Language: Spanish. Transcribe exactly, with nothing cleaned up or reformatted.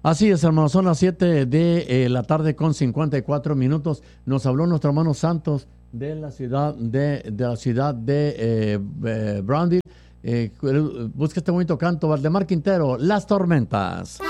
Así es, hermano, son las siete de eh, la tarde con cincuenta y cuatro minutos. Nos habló nuestro hermano Santos de la ciudad de, de la ciudad de eh, eh, Brownsville. Eh, busca este bonito canto, Valdemar Quintero, Las Tormentas.